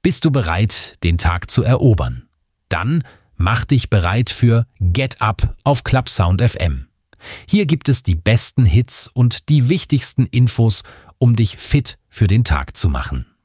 Bist du bereit, den Tag zu erobern? Dann mach dich bereit für Get Up auf Clubsound FM. Hier gibt es die besten Hits und die wichtigsten Infos, um dich fit für den Tag zu machen.